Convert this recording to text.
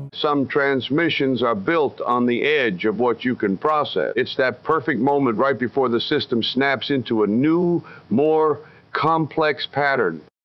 Some transmissions are built on the edge of what you can process. It's that perfect moment right before the system snaps into a new, more complex pattern.